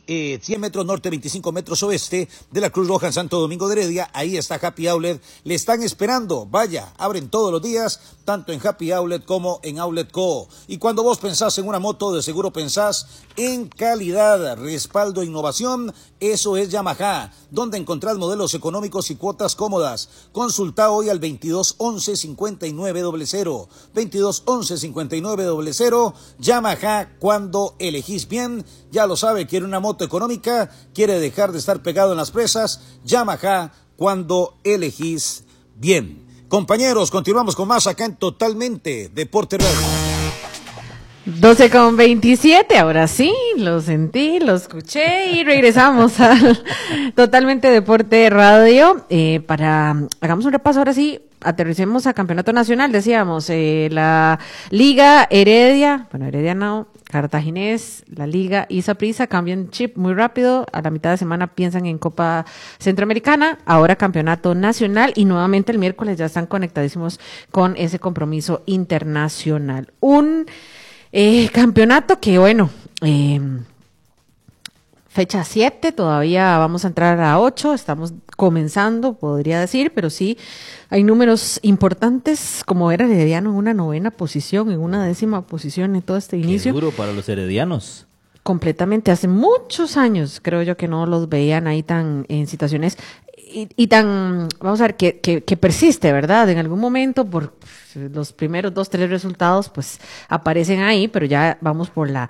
100 metros norte, 25 metros oeste de la Cruz Roja en Santo Domingo de Heredia. Ahí está Happy Outlet. Le están esperando. Vaya, abren todos los días, tanto en Happy Outlet como en Outlet Co. Y cuando vos pensás en una moto, de seguro pensás en calidad, respaldo, innovación. Eso es Yamaha, donde encontrás modelos económicos y cuotas cómodas. Consulta hoy al 2211-5900. 2211-5900. Yamaha, cuando elegís bien. Ya lo sabe, quiere una moto económica, quiere dejar de estar pegado en las presas. Yamaha, cuando elegís bien. Compañeros, continuamos con más acá en Totalmente Deporte Radio. 12:27, ahora sí, lo sentí, lo escuché y regresamos al Totalmente Deporte Radio. Hagamos un repaso ahora sí, aterricemos a Campeonato Nacional, decíamos, la Liga Heredia no, Cartaginés, la Liga y Saprissa cambian chip muy rápido, a la mitad de semana piensan en Copa Centroamericana, ahora Campeonato Nacional y nuevamente el miércoles ya están conectadísimos con ese compromiso internacional. Un campeonato que, bueno, fecha 7, todavía vamos a entrar a 8, estamos comenzando, podría decir, pero sí hay números importantes, como era Herediano en una 9ª posición, en una 10ª posición en todo este inicio. Qué duro para los heredianos. Completamente, hace muchos años creo yo que no los veían ahí tan en situaciones y tan, vamos a ver, que persiste, ¿verdad? En algún momento, por los primeros 2-3 resultados, pues aparecen ahí, pero ya vamos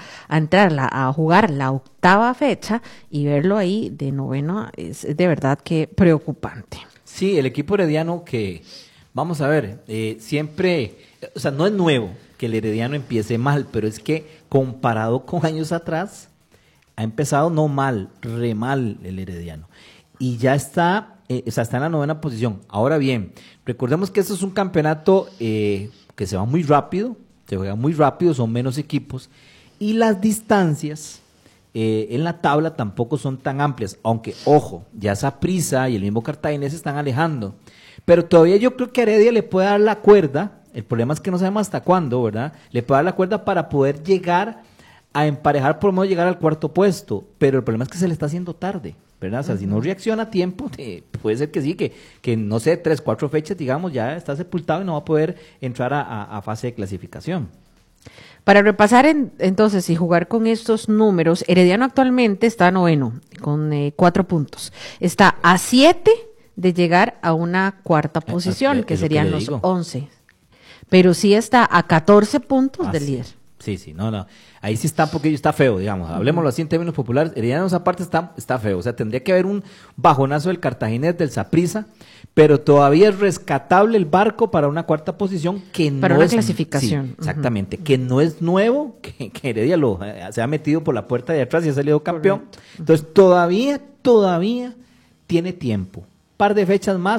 a jugar la 8ª fecha y verlo ahí de 9º es de verdad que preocupante. Sí, el equipo herediano que, vamos a ver, siempre, o sea, no es nuevo que el herediano empiece mal, pero es que comparado con años atrás, ha empezado no mal, re mal el herediano. Y ya está, está en la 9ª posición. Ahora bien, recordemos que esto es un campeonato que se va muy rápido, se juega muy rápido, son menos equipos, y las distancias en la tabla tampoco son tan amplias, aunque, ojo, ya Saprissa y el mismo Cartaginés se están alejando. Pero todavía yo creo que Heredia le puede dar la cuerda, el problema es que no sabemos hasta cuándo, ¿verdad? Le puede dar la cuerda para poder llegar a emparejar, por lo menos llegar al 4º puesto, pero el problema es que se le está haciendo tarde, ¿verdad? O sea, si no reacciona a tiempo, puede ser que sí, que no sé, 3-4 fechas, digamos, ya está sepultado y no va a poder entrar a fase de clasificación. Para repasar entonces y jugar con estos números, Herediano actualmente está 9º con 4 puntos. Está a 7 de llegar a una 4ª posición, que serían los 11. Pero sí está a 14 puntos del líder. Sí, no. Ahí sí está un poquillo, está feo, digamos. Hablemoslo así en términos populares. Herediano esa parte está feo. O sea, tendría que haber un bajonazo del Cartaginés, del Saprissa, pero todavía es rescatable el barco para una 4ª posición que no es... Para una clasificación. Sí, exactamente. Que no es nuevo, que Heredia se ha metido por la puerta de atrás y ha salido campeón. Correcto. Entonces, todavía tiene tiempo. Un par de fechas más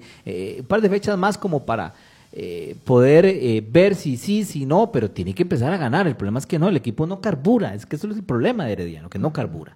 como para... poder ver si sí, si no, pero tiene que empezar a ganar. El problema es que no, el equipo no carbura, es que eso es el problema de Herediano, que no carbura.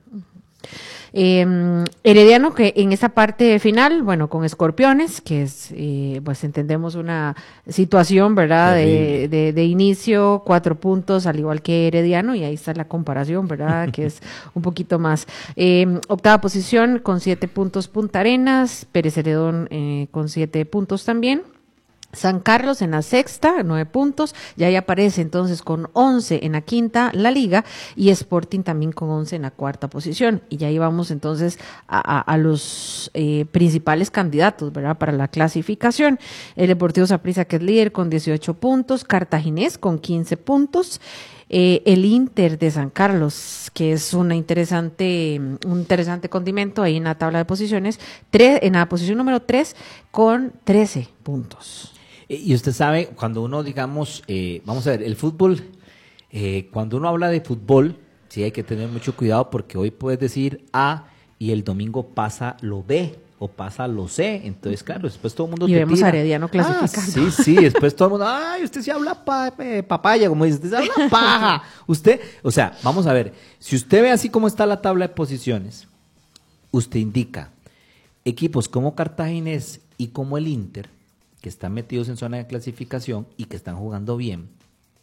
Herediano que en esa parte final, bueno, con Escorpiones, que es, pues entendemos una situación, ¿verdad? De inicio, 4 puntos, al igual que Herediano, y ahí está la comparación, ¿verdad? Que es un poquito más. 8ª posición con 7 puntos Punta Arenas, Pérez Celedón con 7 puntos también. San Carlos en la 6ª, 9 puntos, ya ahí aparece entonces con 11 en la 5ª la Liga y Sporting también con 11 en la 4ª posición. Y ya ahí vamos entonces a los principales candidatos, ¿verdad? Para la clasificación. El Deportivo Saprissa, que es líder con 18 puntos, Cartaginés con 15 puntos. El Inter de San Carlos, que es un interesante condimento ahí en la tabla de posiciones, en la posición número 3 con 13 puntos. Y usted sabe, cuando uno, digamos, vamos a ver, el fútbol, cuando uno habla de fútbol, sí hay que tener mucho cuidado porque hoy puedes decir A y el domingo pasa lo B o pasa lo C, entonces claro, después todo el mundo y te vemos tira. A Herediano clasificando. Sí, después todo el mundo, ay, usted se habla papaya, como dice, usted se habla paja. Usted, o sea, vamos a ver, si usted ve así como está la tabla de posiciones, usted indica equipos como Cartaginés y como el Inter, que están metidos en zona de clasificación y que están jugando bien.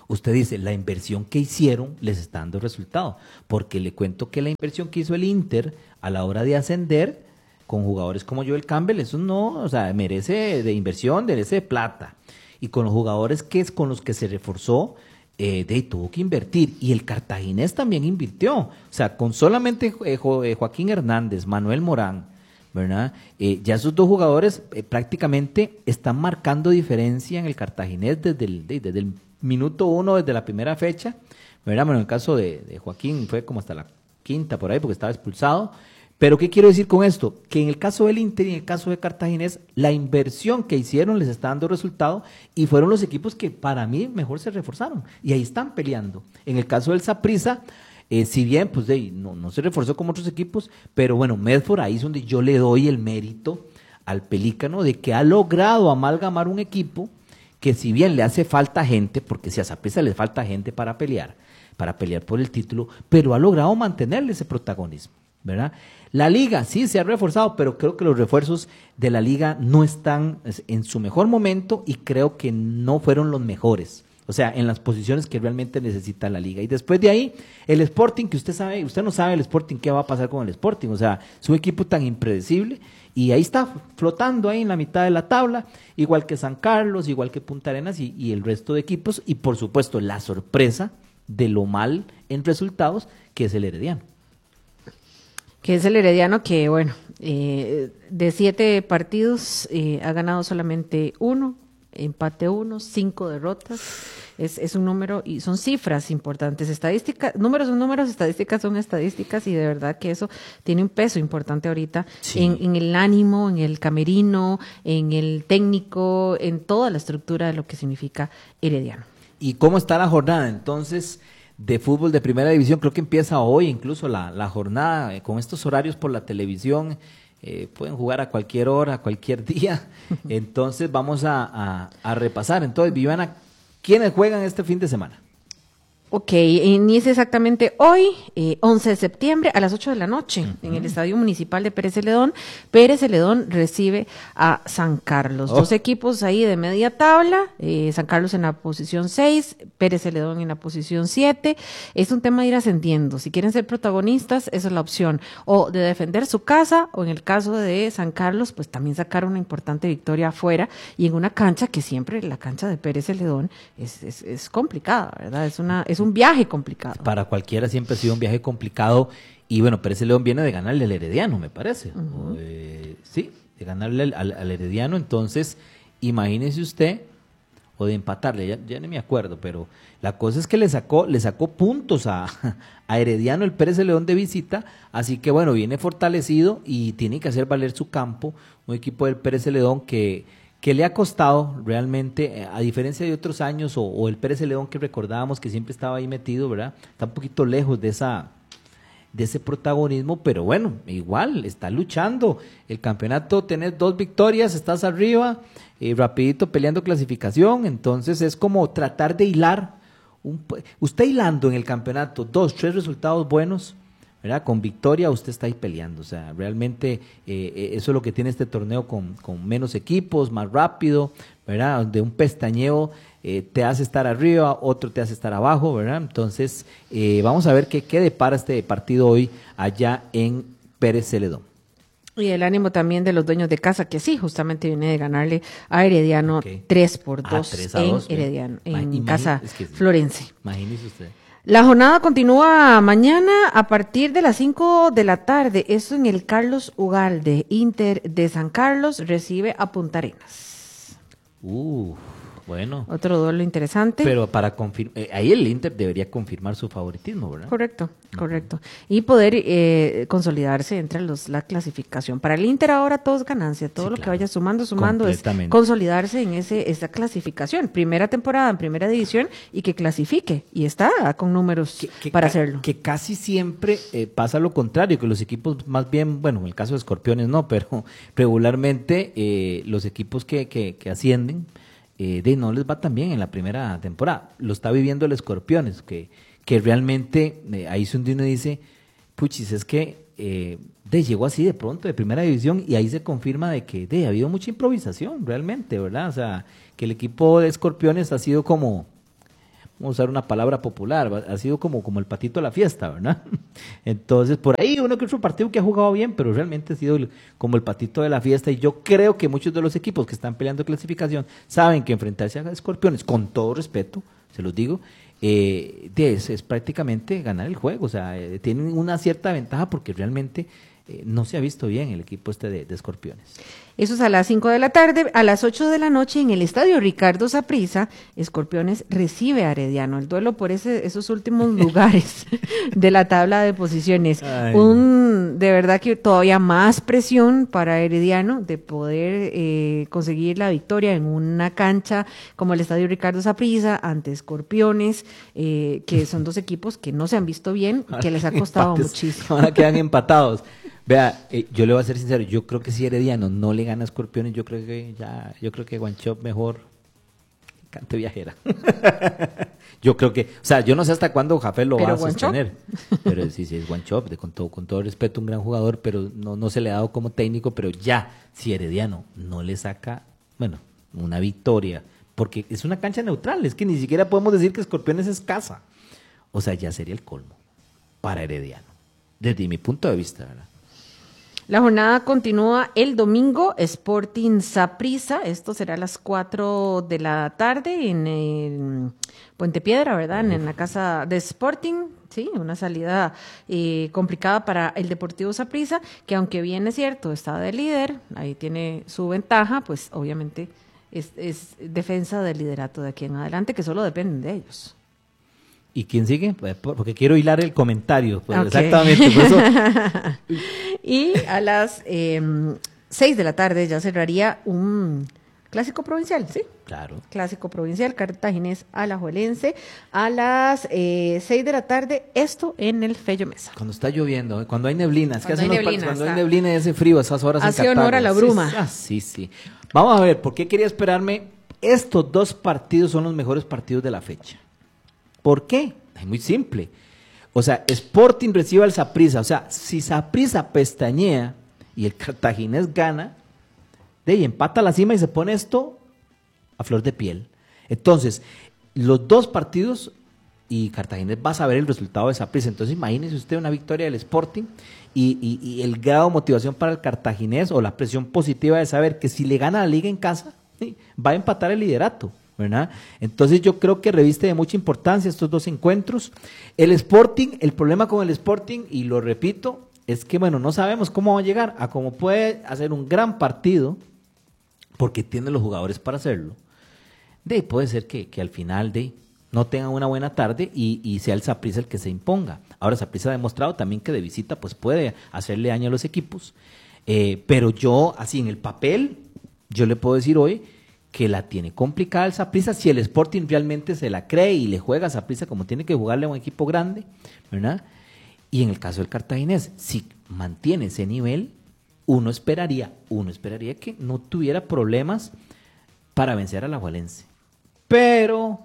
usted dice, la inversión que hicieron les está dando resultado, porque le cuento que la inversión que hizo el Inter a la hora de ascender con jugadores como Joel Campbell, eso no, o sea, merece de inversión, merece de plata. Y con los jugadores con los que se reforzó, tuvo que invertir. Y el Cartaginés también invirtió. O sea, con solamente Joaquín Hernández, Manuel Morán, ¿verdad? Ya esos dos jugadores prácticamente están marcando diferencia en el Cartaginés desde el minuto 1, desde la primera fecha, ¿verdad? Bueno, en el caso de Joaquín fue como hasta la quinta por ahí porque estaba expulsado. Pero ¿qué quiero decir con esto? Que en el caso del Inter y en el caso de Cartaginés, la inversión que hicieron les está dando resultado y fueron los equipos que para mí mejor se reforzaron y ahí están peleando. En el caso del Saprissa, si bien pues no se reforzó como otros equipos, pero bueno, Medford ahí es donde yo le doy el mérito al Pelícano de que ha logrado amalgamar un equipo que si bien le hace falta gente, porque si a Saprissa le falta gente para pelear por el título, pero ha logrado mantenerle ese protagonismo, ¿verdad? La liga sí se ha reforzado, pero creo que los refuerzos de la liga no están en su mejor momento y creo que no fueron los mejores. O sea, en las posiciones que realmente necesita la liga. Y después de ahí, el Sporting, que usted no sabe el Sporting qué va a pasar con el Sporting. O sea, es un equipo tan impredecible y ahí está flotando ahí en la mitad de la tabla, igual que San Carlos, igual que Punta Arenas y el resto de equipos. Y por supuesto, la sorpresa de lo mal en resultados, que es el Herediano. Que es el Herediano que, bueno, de 7 partidos ha ganado solamente 1, empate 1, 5 derrotas. Es un número y son cifras importantes. Números son números, estadísticas son estadísticas y de verdad que eso tiene un peso importante ahorita en el ánimo, en el camerino, en el técnico, en toda la estructura de lo que significa Herediano. ¿Y cómo está la jornada entonces de fútbol de primera división? Creo que empieza hoy incluso la jornada con estos horarios por la televisión. Pueden jugar a cualquier hora, a cualquier día. Entonces vamos a repasar. Entonces, Viviana, ¿quiénes juegan este fin de semana? Ok, inicia exactamente hoy, 11 de septiembre, a las 8 de la noche, en el Estadio Municipal de Pérez Celedón. Pérez Celedón recibe a San Carlos. 2 equipos ahí de media tabla, San Carlos en la posición 6, Pérez Celedón en la posición 7. Es un tema de ir ascendiendo. Si quieren ser protagonistas, esa es la opción. O de defender su casa, o en el caso de San Carlos, pues también sacar una importante victoria afuera y en una cancha que siempre, la cancha de Pérez Celedón, es complicada, ¿verdad? Es un viaje complicado. Para cualquiera siempre ha sido un viaje complicado y bueno, Pérez Celedón viene de ganarle al Herediano, me parece. Uh-huh. Sí, de ganarle al Herediano, entonces imagínese usted, o de empatarle, ya ni me acuerdo, pero la cosa es que le sacó puntos a Herediano el Pérez Celedón de visita, así que bueno, viene fortalecido y tiene que hacer valer su campo, un equipo del Pérez Celedón que le ha costado realmente, a diferencia de otros años, o el Pérez Celedón que recordábamos que siempre estaba ahí metido, ¿verdad? Está un poquito lejos de ese protagonismo, pero bueno, igual, está luchando. El campeonato, tenés 2 victorias, estás arriba, rapidito peleando clasificación, entonces es como tratar de hilar, usted hilando en el campeonato 2, 3 resultados buenos, ¿verdad? Con victoria usted está ahí peleando, o sea, realmente eso es lo que tiene este torneo con menos equipos, más rápido, ¿verdad? Donde un pestañeo te hace estar arriba, otro te hace estar abajo, ¿verdad? Entonces, vamos a ver qué depara este partido hoy allá en Pérez Celedón. Y el ánimo también de los dueños de casa, que sí, justamente viene de ganarle a Herediano 3-2 en Herediano, en casa Florense. Imagínese usted. La jornada continúa mañana a partir de las 5 de la tarde. Esto en el Carlos Ugalde. Inter de San Carlos recibe a Punta Arenas. Bueno. Otro duelo interesante. Pero para ahí el Inter debería confirmar su favoritismo, ¿verdad? Correcto. Y poder consolidarse entre la clasificación. Para el Inter ahora todo es ganancia, todo lo que vaya sumando es consolidarse en esa clasificación. Primera temporada en primera división y que clasifique. Y está con números para hacerlo. Que casi siempre pasa lo contrario, que los equipos más bien, bueno, en el caso de Escorpiones no, pero regularmente los equipos que ascienden, no les va tan bien en la primera temporada. Lo está viviendo el Escorpiones, que realmente ahí es donde uno dice, puchis, es que llegó así de pronto de primera división y ahí se confirma de que ha habido mucha improvisación realmente, ¿verdad? O sea, que el equipo de Escorpiones ha sido como vamos a usar una palabra popular, ha sido como el patito de la fiesta, ¿verdad? Entonces, por ahí uno que otro partido que ha jugado bien, pero realmente ha sido como el patito de la fiesta, y yo creo que muchos de los equipos que están peleando clasificación saben que enfrentarse a Escorpiones, con todo respeto, se los digo, es prácticamente ganar el juego, o sea, tienen una cierta ventaja porque realmente no se ha visto bien el equipo de Escorpiones. Eso es a las 5 de la tarde. A las 8 de la noche en el estadio Ricardo Saprissa, Escorpiones recibe a Herediano. El duelo por esos últimos lugares de la tabla de posiciones. De verdad que todavía más presión para Herediano de poder conseguir la victoria en una cancha como el estadio Ricardo Saprissa ante Escorpiones, que son dos equipos que no se han visto bien, que les ha costado muchísimo. Ahora quedan empatados. Vea, yo le voy a ser sincero, yo creo que si Herediano no le gana a Escorpiones, yo creo que Guanchop mejor cante viajera. Yo creo que, o sea, yo no sé hasta cuándo Jafet lo va a sostener. Pero sí, es Guanchop, con todo respeto, un gran jugador, pero no se le ha dado como técnico, pero ya, si Herediano no le saca, bueno, una victoria, porque es una cancha neutral, es que ni siquiera podemos decir que Escorpiones es casa. O sea, ya sería el colmo para Herediano, desde mi punto de vista, ¿verdad? La jornada continúa el domingo, Sporting Saprissa, esto será a las 4 de la tarde en el Puente Piedra, ¿verdad? En la casa de Sporting, sí, una salida complicada para el Deportivo Saprissa, que aunque bien es cierto, está de líder, ahí tiene su ventaja, pues obviamente es defensa del liderato de aquí en adelante, que solo dependen de ellos. ¿Y quién sigue? Porque quiero hilar el comentario. Pues okay. Exactamente. Por eso. Y a las 6 de la tarde ya cerraría un clásico provincial, ¿sí? Claro. Clásico provincial, cartaginés alajuelense, a las 6 de la tarde, esto en el Fello Mesa. Cuando está lloviendo, cuando hay neblina, cuando hay neblina y ese frío, esas horas hace en Cartago. Hace honor a la bruma. Sí. Vamos a ver, ¿por qué quería esperarme? Estos dos partidos son los mejores partidos de la fecha. ¿Por qué? Es muy simple. O sea, Sporting recibe al Saprissa. O sea, si Saprissa pestañea y el cartaginés gana, y empata la cima y se pone esto a flor de piel. Entonces, los dos partidos y Cartaginés va a saber el resultado de Saprissa. Entonces, imagínese usted una victoria del Sporting y el grado de motivación para el cartaginés o la presión positiva de saber que si le gana la liga en casa, va a empatar el liderato, ¿verdad? Entonces yo creo que reviste de mucha importancia estos dos encuentros. El Sporting, el problema con el Sporting, y lo repito, es que bueno, no sabemos cómo va a llegar a cómo puede hacer un gran partido, porque tiene los jugadores para hacerlo. Puede ser que al final no tengan una buena tarde y sea el Saprissa el que se imponga. Ahora Saprissa ha demostrado también que de visita pues puede hacerle daño a los equipos, pero yo así en el papel, yo le puedo decir hoy que la tiene complicada el Saprissa si el Sporting realmente se la cree y le juega a Saprissa como tiene que jugarle a un equipo grande, ¿verdad? Y en el caso del cartaginés, si mantiene ese nivel, uno esperaría que no tuviera problemas para vencer a la Alajuelense. Pero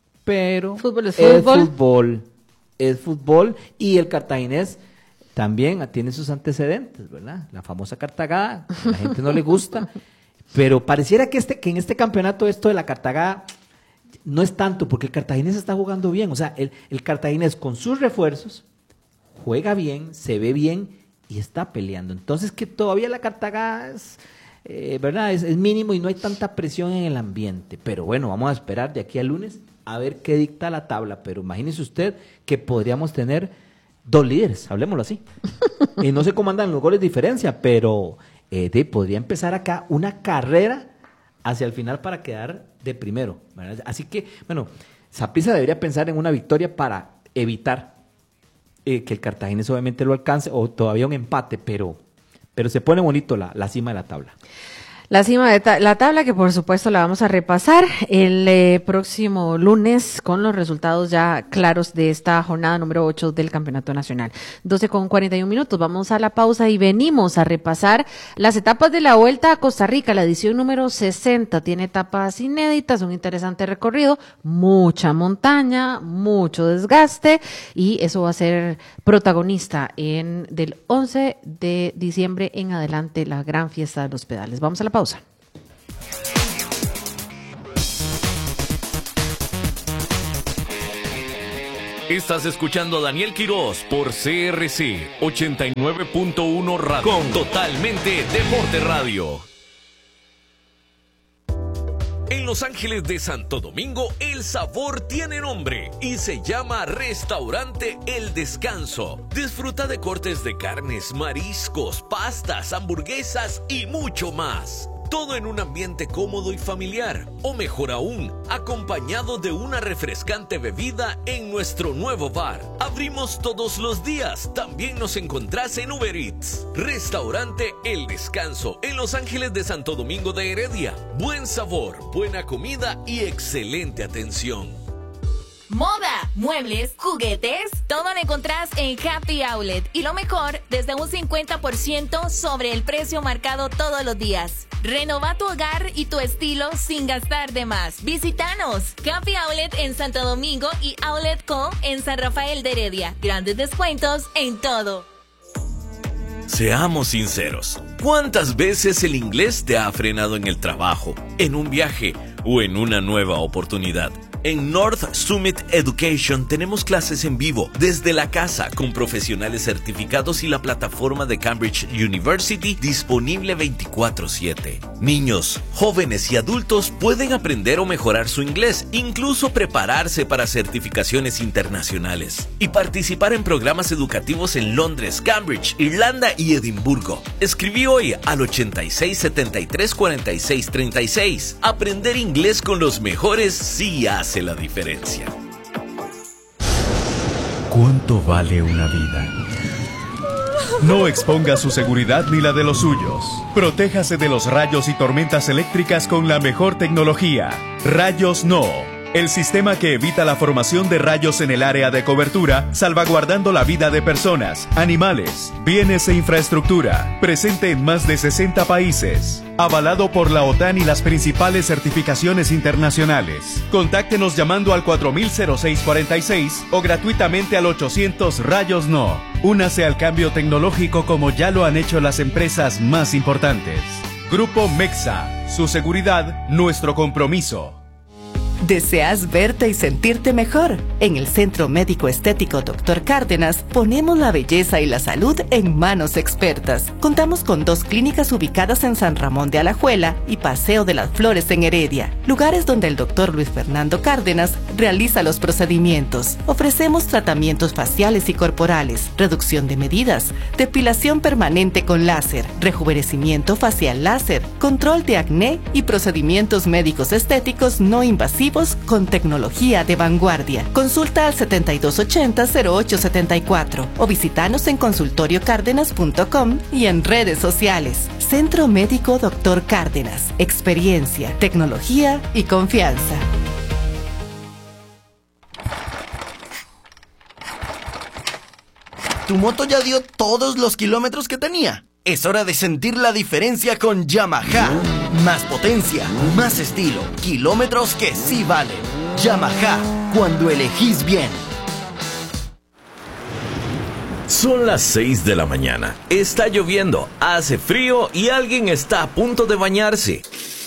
fútbol es fútbol. Es fútbol y el cartaginés también tiene sus antecedentes, ¿verdad? La famosa cartagada, a la gente no le gusta. Pero pareciera que en este campeonato esto de la cartagada no es tanto, porque el cartaginés está jugando bien. O sea, el cartaginés con sus refuerzos juega bien, se ve bien y está peleando. Entonces que todavía la cartagada es, ¿verdad? Es mínimo y no hay tanta presión en el ambiente. Pero bueno, vamos a esperar de aquí al lunes a ver qué dicta la tabla. Pero imagínese usted que podríamos tener 2 líderes, hablemoslo así. Y no sé cómo andan los goles de diferencia, pero podría empezar acá una carrera hacia el final para quedar de primero, ¿verdad? Así que, bueno, Saprissa debería pensar en una victoria para evitar que el cartaginés obviamente lo alcance o todavía un empate, pero se pone bonito la cima de la tabla. La cima de la tabla, que por supuesto la vamos a repasar el próximo lunes con los resultados ya claros de esta jornada número 8 del Campeonato Nacional. 12:41, vamos a la pausa y venimos a repasar las etapas de la Vuelta a Costa Rica, la edición número 60. Tiene etapas inéditas, un interesante recorrido, mucha montaña, mucho desgaste y eso va a ser protagonista del 11 de diciembre en adelante, la gran fiesta de los pedales. Vamos a la pausa. Estás escuchando a Daniel Quirós por CRC 89.1 Radio con Totalmente Deporte Radio. En Los Ángeles de Santo Domingo, el sabor tiene nombre y se llama Restaurante El Descanso. Disfruta de cortes de carnes, mariscos, pastas, hamburguesas y mucho más. Todo en un ambiente cómodo y familiar, o mejor aún, acompañado de una refrescante bebida en nuestro nuevo bar. Abrimos todos los días, también nos encontrás en Uber Eats. Restaurante El Descanso, en Los Ángeles de Santo Domingo de Heredia. Buen sabor, buena comida y excelente atención. Moda, muebles, juguetes, todo lo encontrás en Happy Outlet. Y lo mejor, desde un 50% sobre el precio marcado todos los días. Renova tu hogar y tu estilo sin gastar de más. Visítanos. Happy Outlet en Santo Domingo y Outlet Co. en San Rafael de Heredia. Grandes descuentos en todo. Seamos sinceros, ¿cuántas veces el inglés te ha frenado en el trabajo, en un viaje o en una nueva oportunidad? En North Summit Education tenemos clases en vivo desde la casa con profesionales certificados y la plataforma de Cambridge University disponible 24/7. Niños, jóvenes y adultos pueden aprender o mejorar su inglés, incluso prepararse para certificaciones internacionales y participar en programas educativos en Londres, Cambridge, Irlanda y Edimburgo. Escribí hoy al 86 73 46 36. Aprender inglés con los mejores sí hace la diferencia. ¿Cuánto vale una vida? No exponga su seguridad ni la de los suyos. Protéjase de los rayos y tormentas eléctricas con la mejor tecnología. Rayos No. El sistema que evita la formación de rayos en el área de cobertura, salvaguardando la vida de personas, animales, bienes e infraestructura. Presente en más de 60 países. Avalado por la OTAN y las principales certificaciones internacionales. Contáctenos llamando al 400646 o gratuitamente al 800 Rayos No. Únase al cambio tecnológico como ya lo han hecho las empresas más importantes. Grupo Mexa. Su seguridad, nuestro compromiso. ¿Deseas verte y sentirte mejor? En el Centro Médico Estético Dr. Cárdenas ponemos la belleza y la salud en manos expertas. Contamos con 2 clínicas ubicadas en San Ramón de Alajuela y Paseo de las Flores en Heredia, lugares donde el Dr. Luis Fernando Cárdenas realiza los procedimientos. Ofrecemos tratamientos faciales y corporales, reducción de medidas, depilación permanente con láser, rejuvenecimiento facial láser, control de acné y procedimientos médicos estéticos no invasivos con tecnología de vanguardia. Consulta al 7280-0874 o visítanos en consultoriocárdenas.com y en redes sociales. Centro Médico Dr. Cárdenas. Experiencia, tecnología y confianza. ¿Tu moto ya dio todos los kilómetros que tenía? Es hora de sentir la diferencia con Yamaha. Más potencia, más estilo, kilómetros que sí valen. Yamaha, cuando elegís bien. Son las 6 de la mañana. Está lloviendo, hace frío y alguien está a punto de bañarse.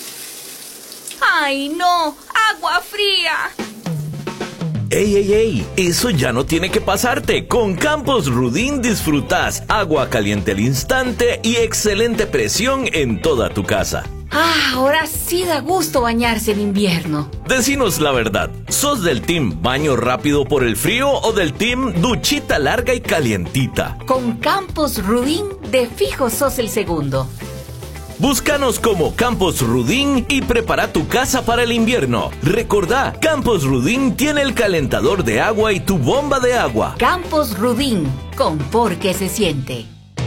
¡Ay, no! ¡Agua fría! ¡Ey, ey, ey! Eso ya no tiene que pasarte. Con Campos Rudín disfrutas agua caliente al instante y excelente presión en toda tu casa. Ah, ahora sí da gusto bañarse en invierno. Decinos la verdad, ¿sos del team baño rápido por el frío o del team duchita larga y calientita? Con Campos Rudín, de fijo sos el segundo. Búscanos como Campos Rudín y prepara tu casa para el invierno. Recordá, Campos Rudín tiene el calentador de agua y tu bomba de agua. Campos Rudín, con por qué se siente.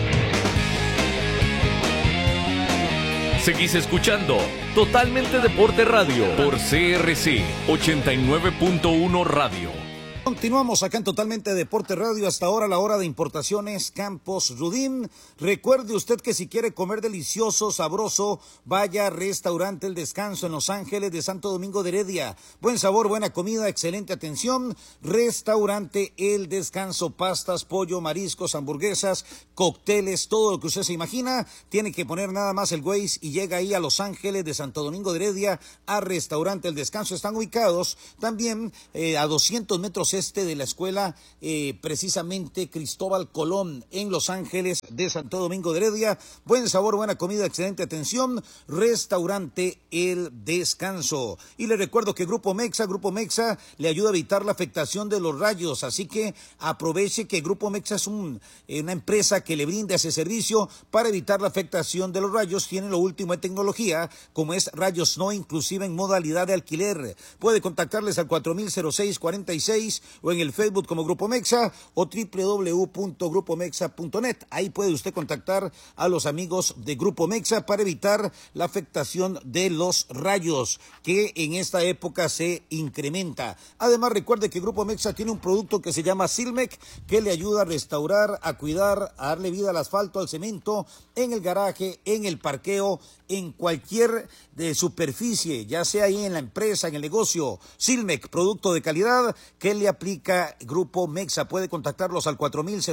Seguís escuchando Totalmente Deporte Radio por CRC 89.1 Radio. Continuamos acá en Totalmente Deporte Radio. Hasta ahora la hora de importaciones Campos Rudín. Recuerde usted que si quiere comer delicioso, sabroso, vaya a Restaurante El Descanso en Los Ángeles de Santo Domingo de Heredia. Buen sabor, buena comida, excelente atención. Restaurante El Descanso, pastas, pollo, mariscos, hamburguesas, cócteles, todo lo que usted se imagina. Tiene que poner nada más el Waze y llega ahí a Los Ángeles de Santo Domingo de Heredia a Restaurante El Descanso. Están ubicados también a 200 metros campus de la escuela, precisamente Cristóbal Colón, en Los Ángeles de Santo Domingo de Heredia. Buen sabor, buena comida, excelente atención. Restaurante El Descanso. Y le recuerdo que Grupo Mexa le ayuda a evitar la afectación de los rayos, así que aproveche que Grupo Mexa es una empresa que le brinda ese servicio para evitar la afectación de los rayos. Tiene lo último en tecnología, como es rayos no, inclusive en modalidad de alquiler. Puede contactarles al 400646 o en el Facebook como Grupo Mexa o www.grupomexa.net. Ahí puede usted contactar a los amigos de Grupo Mexa para evitar la afectación de los rayos, que en esta época se incrementa. Además, recuerde que Grupo Mexa tiene un producto que se llama Silmec, que le ayuda a restaurar, a cuidar, a darle vida al asfalto, al cemento, en el garaje, en el parqueo, en cualquier superficie, ya sea ahí en la empresa, en el negocio. Silmec, producto de calidad que le aplica Grupo Mexa. Puede contactarlos al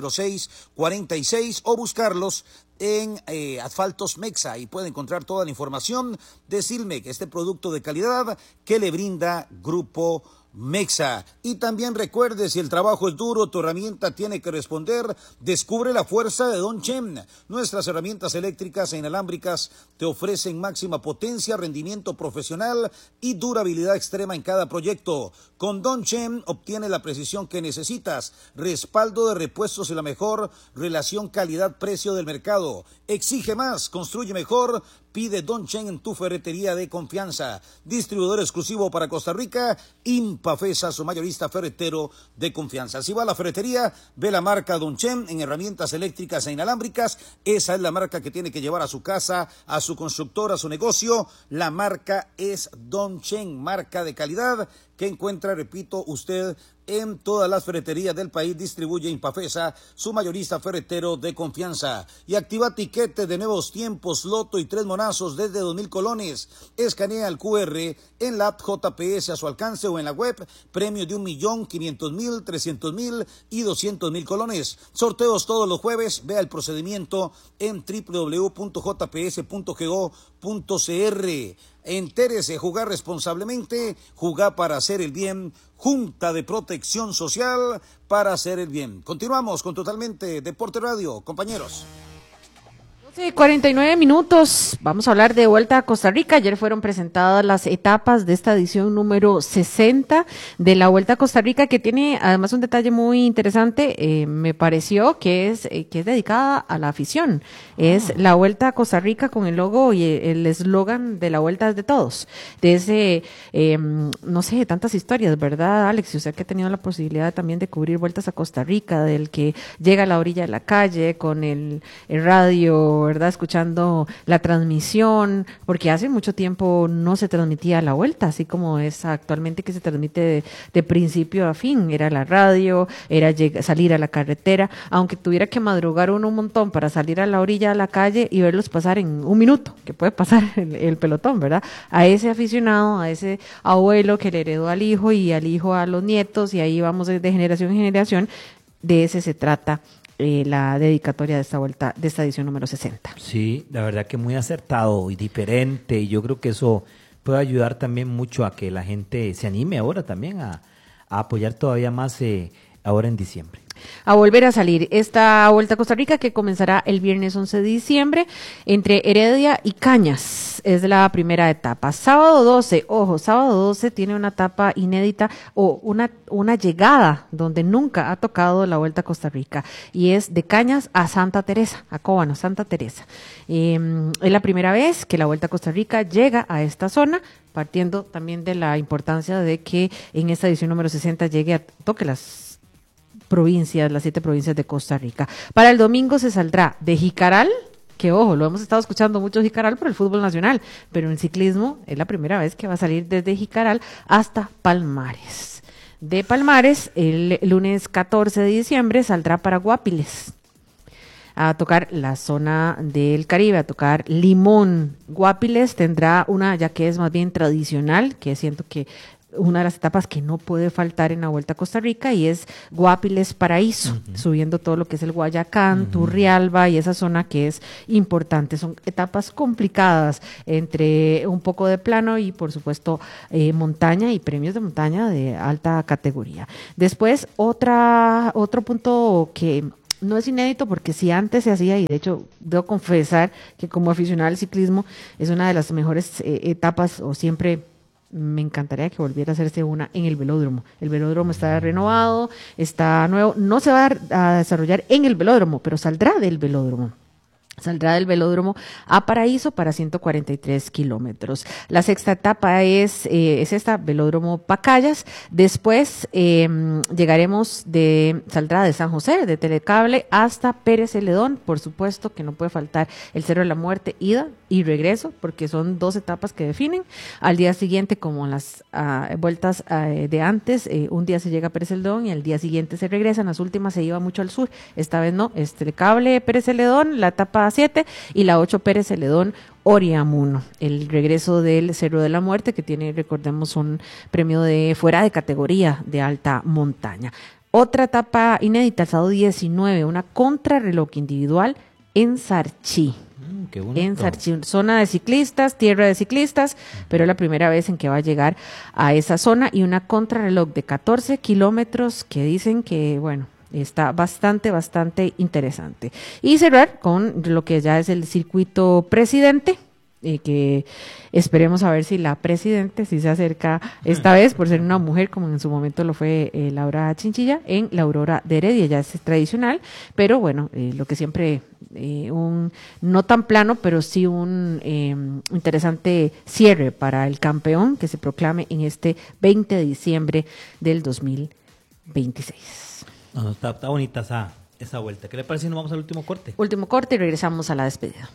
400646 o buscarlos en Asfaltos Mexa, y puede encontrar toda la información de Silmec, este producto de calidad que le brinda Grupo Mexa. Y también recuerde, si el trabajo es duro, tu herramienta tiene que responder. Descubre la fuerza de Don Chem. Nuestras herramientas eléctricas e inalámbricas te ofrecen máxima potencia, rendimiento profesional y durabilidad extrema en cada proyecto. Con Don Chem obtiene la precisión que necesitas, respaldo de repuestos y la mejor relación calidad-precio del mercado. Exige más, construye mejor. Pide Don Chen en tu ferretería de confianza. Distribuidor exclusivo para Costa Rica, Impafesa, su mayorista ferretero de confianza. Si va a la ferretería, ve la marca Don Chen en herramientas eléctricas e inalámbricas. Esa es la marca que tiene que llevar a su casa, a su constructor, a su negocio. La marca es Don Chen, marca de calidad que encuentra, repito, usted en todas las ferreterías del país. Distribuye Impafesa, su mayorista ferretero de confianza. Y activa tiquete de Nuevos Tiempos, loto y 3 monazos desde 2,000 colones. Escanea el QR en la app JPS a su alcance o en la web. Premio de 1.500.000, 300.000 y 200.000 colones. Sorteos todos los jueves. Vea el procedimiento en www.jps.go.cr. Entérese, jugar responsablemente, jugar para hacer el bien. Junta de Protección Social para hacer el bien. Continuamos con Totalmente Deporte Radio, compañeros. 49 minutos, vamos a hablar de Vuelta a Costa Rica. Ayer fueron presentadas las etapas de esta edición número 60 de la Vuelta a Costa Rica, que tiene además un detalle muy interesante, me pareció, que es dedicada a la afición. Es la Vuelta a Costa Rica con el logo y el eslogan de la Vuelta es de todos. De ese, no sé, tantas historias, ¿verdad, Alex? Usted que ha tenido la posibilidad también de cubrir Vueltas a Costa Rica, del que llega a la orilla de la calle con el radio, ¿verdad? Escuchando la transmisión, porque hace mucho tiempo no se transmitía la Vuelta, así como es actualmente, que se transmite de principio a fin. Era la radio, era salir a la carretera, aunque tuviera que madrugar uno un montón para salir a la orilla de la calle y verlos pasar en un minuto, que puede pasar el pelotón, ¿verdad? A ese aficionado, a ese abuelo que le heredó al hijo y al hijo a los nietos, y ahí vamos de generación en generación. De ese se trata la dedicatoria de esta vuelta, de esta edición número 60. Sí, la verdad que muy acertado y diferente, y yo creo que eso puede ayudar también mucho a que la gente se anime ahora también a apoyar todavía más ahora en diciembre. A volver a salir esta Vuelta a Costa Rica, que comenzará el viernes 11 de diciembre entre Heredia y Cañas. Es la primera etapa. Sábado 12 tiene una etapa inédita, o una llegada donde nunca ha tocado la Vuelta a Costa Rica, y es de Cañas a Santa Teresa, a Cóbano, Santa Teresa. Es la primera vez que la Vuelta a Costa Rica llega a esta zona, partiendo también de la importancia de que en esta edición número 60 toque las 7 provincias de Costa Rica. Para el domingo se saldrá de Jicaral, que ojo, lo hemos estado escuchando mucho Jicaral por el fútbol nacional, pero en ciclismo es la primera vez que va a salir desde Jicaral hasta Palmares. De Palmares, el lunes 14 de diciembre saldrá para Guapiles, a tocar la zona del Caribe, a tocar Limón. Guapiles tendrá una, ya que es más bien tradicional, que siento que una de las etapas que no puede faltar en la Vuelta a Costa Rica y es Guapiles Paraíso, subiendo todo lo que es el Guayacán, Turrialba y esa zona que es importante. Son etapas complicadas entre un poco de plano y por supuesto montaña y premios de montaña de alta categoría. Después otro punto que no es inédito porque si antes se hacía, y de hecho debo confesar que como aficionado al ciclismo es una de las mejores etapas, o siempre me encantaría que volviera a hacerse una en el velódromo. El velódromo está renovado, está nuevo, no se va a desarrollar en el velódromo, pero saldrá del velódromo. Saldrá del velódromo a Paraíso para 143 kilómetros. La sexta etapa es esta, velódromo Pacayas. Después saldrá de San José, de Telecable, hasta Pérez Celedón. Por supuesto que no puede faltar el Cerro de la Muerte, ida y regreso, porque son 2 etapas que definen. Al día siguiente, como las vueltas de antes, un día se llega a Pérez Celedón y al día siguiente se regresan. Las últimas se iba mucho al sur. Esta vez no, es Telecable, Pérez Celedón, la etapa 7 y la 8 Pérez Celedón, Oriamuno. El regreso del Cerro de la Muerte, que tiene, recordemos, un premio de fuera de categoría de alta montaña. Otra etapa inédita, el sábado 19, una contrarreloj individual en Sarchí. Qué bonito. En Sarchí, zona de ciclistas, tierra de ciclistas, pero es la primera vez en que va a llegar a esa zona, y una contrarreloj de 14 kilómetros que dicen que, bueno, está bastante interesante. Y cerrar con lo que ya es el circuito Presidente, que esperemos a ver si la Presidente si se acerca esta vez, por ser una mujer, como en su momento lo fue Laura Chinchilla, en la Aurora de Heredia. Ya es tradicional, pero bueno, lo que siempre, un no tan plano, pero sí un interesante cierre para el campeón que se proclame en este 20 de diciembre del 2026. No, está bonita esa vuelta. ¿Qué le parece si nos vamos al último corte? Último corte y regresamos a la despedida.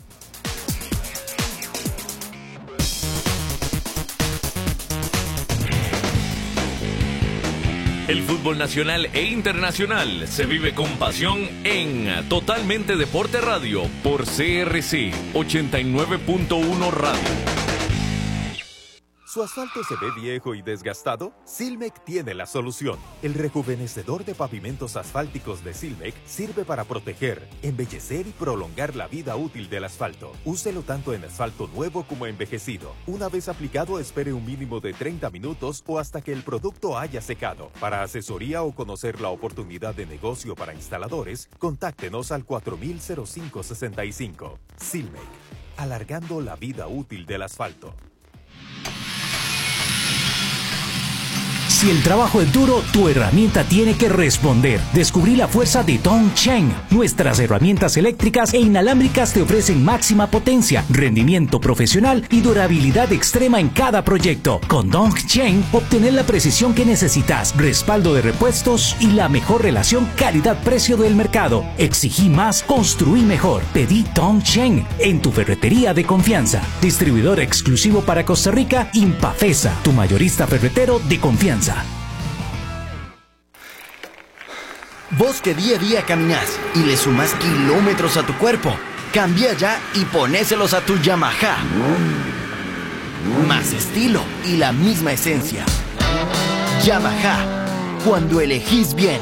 El fútbol nacional e internacional se vive con pasión en Totalmente Deporte Radio por CRC 89.1 Radio. ¿Su asfalto se ve viejo y desgastado? Silmec tiene la solución. El rejuvenecedor de pavimentos asfálticos de Silmec sirve para proteger, embellecer y prolongar la vida útil del asfalto. Úselo tanto en asfalto nuevo como envejecido. Una vez aplicado, espere un mínimo de 30 minutos o hasta que el producto haya secado. Para asesoría o conocer la oportunidad de negocio para instaladores, contáctenos al 4000-0565. Silmec, alargando la vida útil del asfalto. Si el trabajo es duro, tu herramienta tiene que responder. Descubrí la fuerza de Dongcheng. Nuestras herramientas eléctricas e inalámbricas te ofrecen máxima potencia, rendimiento profesional y durabilidad extrema en cada proyecto. Con Dongcheng, obtener la precisión que necesitas, respaldo de repuestos y la mejor relación calidad-precio del mercado. Exigí más, construí mejor. Pedí Dongcheng en tu ferretería de confianza. Distribuidor exclusivo para Costa Rica, Impafesa, tu mayorista ferretero de confianza. Vos que día a día caminas y le sumás kilómetros a tu cuerpo, cambia ya y ponéselos a tu Yamaha. Más estilo y la misma esencia. Yamaha, cuando elegís bien.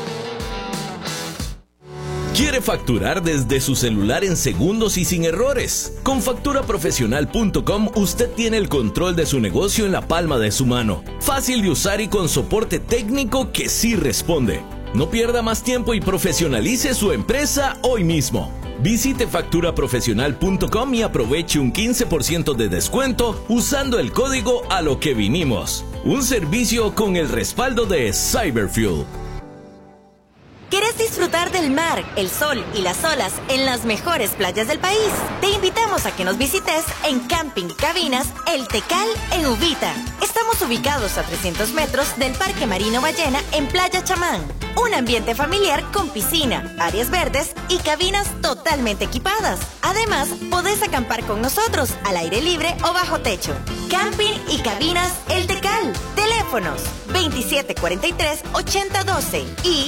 ¿Quiere facturar desde su celular en segundos y sin errores? Con facturaprofesional.com usted tiene el control de su negocio en la palma de su mano. Fácil de usar y con soporte técnico que sí responde. No pierda más tiempo y profesionalice su empresa hoy mismo. Visite facturaprofesional.com y aproveche un 15% de descuento usando el código A lo que vinimos. Un servicio con el respaldo de Cyberfuel. ¿Quieres disfrutar del mar, el sol y las olas en las mejores playas del país? Te invitamos a que nos visites en Camping y Cabinas El Tecal en Uvita. Estamos ubicados a 300 metros del Parque Marino Ballena en Playa Chamán. Un ambiente familiar con piscina, áreas verdes y cabinas totalmente equipadas. Además, podés acampar con nosotros al aire libre o bajo techo. Camping y Cabinas El Tecal. Teléfonos 2743-8012 y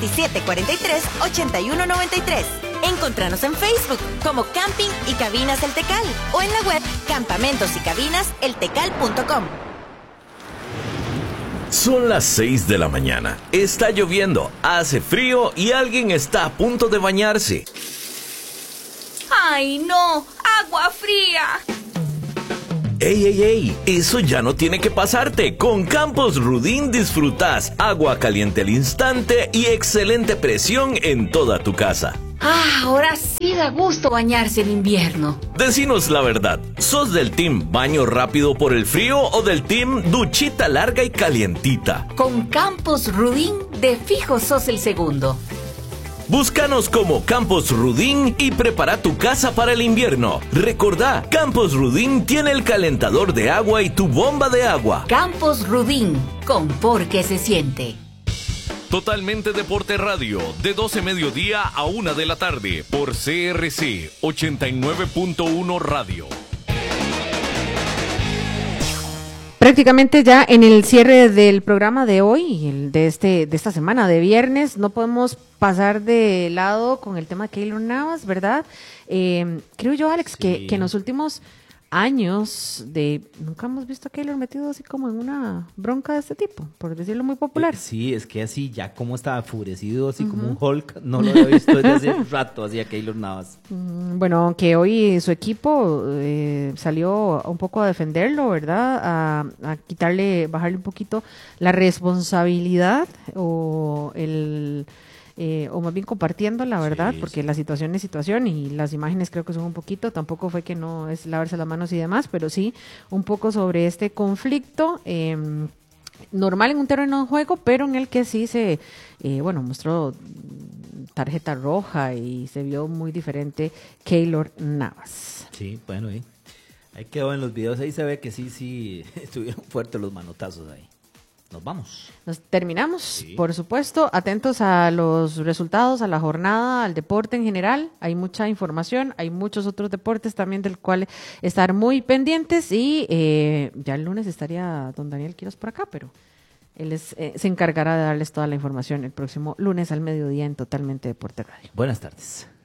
2743-8193. Encontranos en Facebook como Camping y Cabinas El Tecal o en la web campamentosycabinaseltecal.com. Son las 6 de la mañana. Está lloviendo, hace frío y alguien está a punto de bañarse. ¡Ay, no! ¡Agua fría! ¡Ey, ey, ey! Eso ya no tiene que pasarte. Con Campos Rudin disfrutas agua caliente al instante y excelente presión en toda tu casa. Ah, ahora sí da gusto bañarse en invierno. Decinos la verdad, ¿sos del team baño rápido por el frío o del team duchita larga y calientita? Con Campos Rudin, de fijo sos el segundo. Búscanos como Campos Rudin y prepara tu casa para el invierno. Recordá, Campos Rudin tiene el calentador de agua y tu bomba de agua. Campos Rudin, confort que se siente. Totalmente Deporte Radio, de 12 mediodía a 1 de la tarde, por CRC 89.1 Radio. Prácticamente ya en el cierre del programa de hoy, de esta semana de viernes, no podemos pasar de lado con el tema de Keylor Navas, ¿verdad? Creo yo, Alex, Sí. que en los últimos años nunca hemos visto a Keylor metido así como en una bronca de este tipo, por decirlo muy popular. Sí, es que así ya como estaba enfurecido, así como un Hulk, no lo había visto desde hace un rato, así a Keylor Navas. Bueno, aunque hoy su equipo salió un poco a defenderlo, ¿verdad? A bajarle un poquito la responsabilidad o más bien compartiendo la verdad, Sí, porque sí. la situación es situación y las imágenes creo que son un poquito, tampoco fue que no es lavarse las manos y demás, pero sí un poco sobre este conflicto normal en un terreno de juego, pero en el que sí se, mostró tarjeta roja y se vio muy diferente Keylor Navas. Sí, bueno, ahí quedó en los videos, ahí se ve que sí, estuvieron fuertes los manotazos ahí. Nos vamos. Nos terminamos, Sí. por supuesto, atentos a los resultados, a la jornada, al deporte en general. Hay mucha información, hay muchos otros deportes también del cual estar muy pendientes y ya el lunes estaría don Daniel Quiroz por acá, pero él se encargará de darles toda la información el próximo lunes al mediodía en Totalmente Deporte Radio. Buenas tardes.